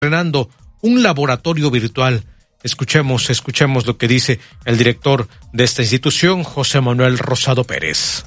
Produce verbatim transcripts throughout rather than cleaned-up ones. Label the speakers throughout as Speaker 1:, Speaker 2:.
Speaker 1: estrenando un laboratorio virtual. Escuchemos, escuchemos lo que dice el director de esta institución, José Manuel Rosado Pérez.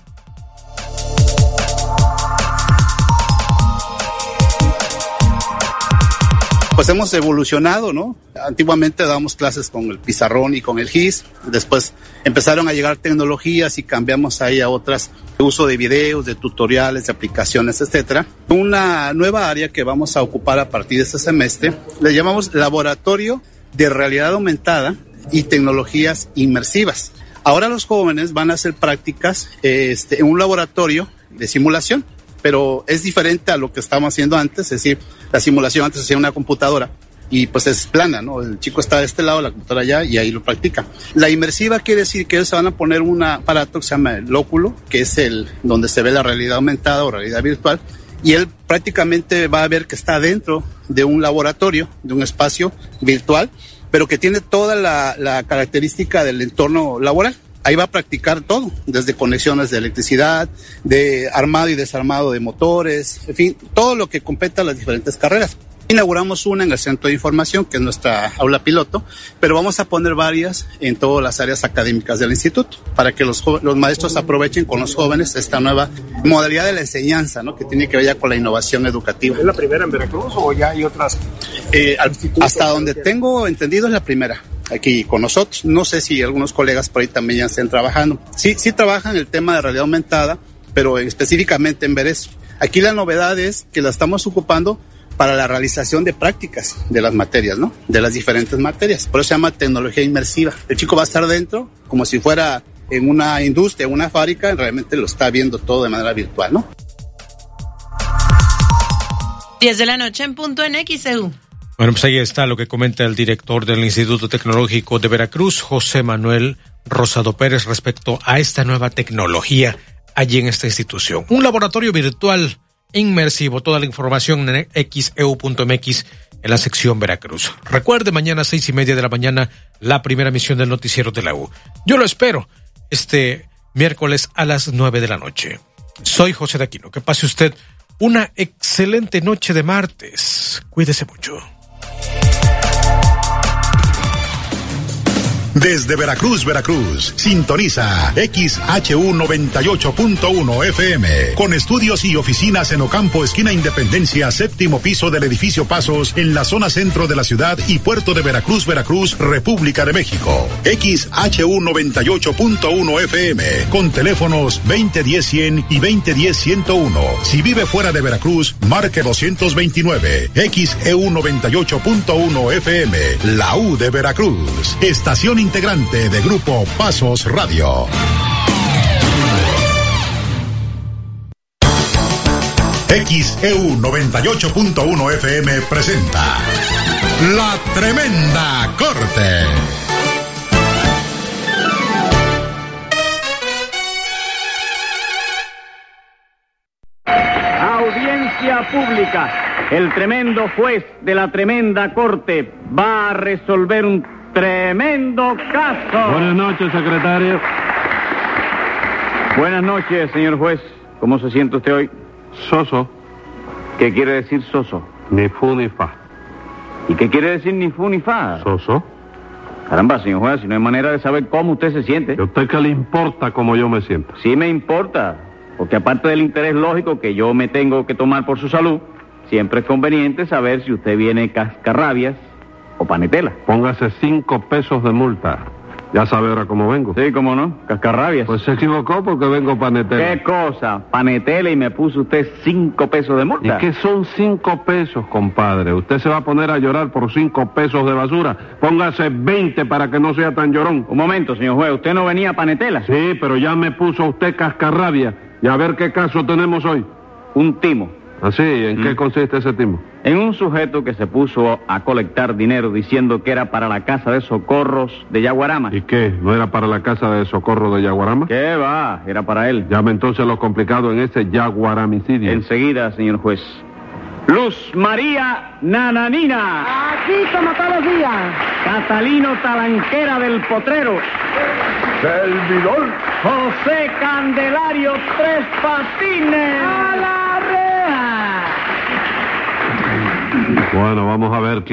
Speaker 2: Pues hemos evolucionado, ¿no? Antiguamente dábamos clases con el pizarrón y con el G I S, después empezaron a llegar tecnologías y cambiamos ahí a otras, de uso de videos, de tutoriales, de aplicaciones, etcétera. Una nueva área que vamos a ocupar a partir de este semestre, le llamamos Laboratorio de Realidad Aumentada y Tecnologías Inmersivas. Ahora los jóvenes van a hacer prácticas este, en un laboratorio de simulación, pero es diferente a lo que estábamos haciendo antes, es decir, la simulación antes se hacía en una computadora y pues es plana, ¿no? El chico está de este lado, la computadora allá y ahí lo practica. La inmersiva quiere decir que ellos se van a poner un aparato que se llama el óculo, que es el donde se ve la realidad aumentada o realidad virtual, y él prácticamente va a ver que está dentro de un laboratorio, de un espacio virtual, pero que tiene toda la, la característica del entorno laboral. Ahí va a practicar todo, desde conexiones de electricidad, de armado y desarmado de motores, en fin, todo lo que compete a las diferentes carreras. Inauguramos una en el Centro de Información, que es nuestra aula piloto, pero vamos a poner varias en todas las áreas académicas del instituto, para que los, los maestros aprovechen con los jóvenes esta nueva modalidad de la enseñanza, ¿no? Que tiene que ver ya con la innovación educativa.
Speaker 3: ¿Es la primera en Veracruz o ya hay otras?
Speaker 2: Eh, hasta donde tengo entendido es la primera. Aquí con nosotros, no sé si algunos colegas por ahí también ya estén trabajando. Sí, sí trabajan el tema de realidad aumentada, pero específicamente en ver eso. Aquí la novedad es que la estamos ocupando para la realización de prácticas de las materias, ¿no? De las diferentes materias. Por eso se llama tecnología inmersiva. El chico va a estar dentro como si fuera en una industria, en una fábrica, realmente lo está viendo todo de manera virtual, ¿no?
Speaker 4: diez de la noche en punto en X E U.
Speaker 1: Bueno, pues ahí está lo que comenta el director del Instituto Tecnológico de Veracruz, José Manuel Rosado Pérez, respecto a esta nueva tecnología allí en esta institución. Un laboratorio virtual inmersivo. Toda la información en X E U punto M X en la sección Veracruz. Recuerde, mañana a seis y media de la mañana, la primera emisión del noticiero de la U. Yo lo espero este miércoles a las nueve de la noche. Soy José de Aquino. Que pase usted una excelente noche de martes. Cuídese mucho.
Speaker 5: Desde Veracruz, Veracruz, sintoniza X H U noventa y ocho punto uno F M, con estudios y oficinas en Ocampo, esquina Independencia, séptimo piso del edificio Pasos, en la zona centro de la ciudad y puerto de Veracruz, Veracruz, República de México. X H U noventa y ocho punto uno F M, con teléfonos veinte diez cien y veinte diez ciento uno. Si vive fuera de Veracruz, marque doscientos veintinueve. X E U noventa y ocho punto uno F M, la U de Veracruz. Estación integrante de Grupo Pasos Radio. X E U noventa y ocho punto uno F M presenta La Tremenda Corte.
Speaker 6: Audiencia pública. El tremendo juez de la tremenda corte va a resolver un tremendo caso.
Speaker 7: Buenas noches, secretario.
Speaker 6: Buenas noches, señor juez. ¿Cómo se siente usted hoy?
Speaker 7: Soso.
Speaker 6: ¿Qué quiere decir soso?
Speaker 7: Ni fu ni fa.
Speaker 6: ¿Y qué quiere decir ni fu ni fa?
Speaker 7: Soso.
Speaker 6: Caramba, señor juez, si no hay manera de saber cómo usted se siente.
Speaker 7: ¿Y a usted qué le importa cómo yo me siento?
Speaker 6: Sí me importa, porque aparte del interés lógico que yo me tengo que tomar por su salud, siempre es conveniente saber si usted viene cascarrabias o panetela.
Speaker 7: Póngase cinco pesos de multa. Ya sabe ahora cómo vengo.
Speaker 6: Sí, cómo no, cascarrabias.
Speaker 7: Pues se equivocó porque vengo panetela.
Speaker 6: ¿Qué cosa? Panetela y me puso usted cinco pesos de multa.
Speaker 7: ¿Y qué son cinco pesos, compadre? ¿Usted se va a poner a llorar por cinco pesos de basura? Póngase veinte para que no sea tan llorón.
Speaker 6: Un momento, señor juez, ¿usted no venía a panetela?
Speaker 7: Sí, pero ya me puso usted cascarrabia. Y a ver qué caso tenemos hoy.
Speaker 6: Un timo.
Speaker 7: ¿Así? ¿En mm. qué consiste ese timo?
Speaker 6: En un sujeto que se puso a colectar dinero diciendo que era para la Casa de Socorros de Yaguarama.
Speaker 7: ¿Y qué? ¿No era para la Casa de Socorro de Yaguarama?
Speaker 6: ¿Qué va? Era para él.
Speaker 7: Llame entonces lo complicado en ese yaguaramicidio.
Speaker 6: Enseguida, señor juez. Luz María Nananina.
Speaker 8: Aquí como todos los días.
Speaker 6: Catalino Talanquera del Potrero.
Speaker 3: Servidor.
Speaker 6: José Candelario Tres Patines.
Speaker 8: ¡A la reja!
Speaker 7: Bueno, vamos a ver.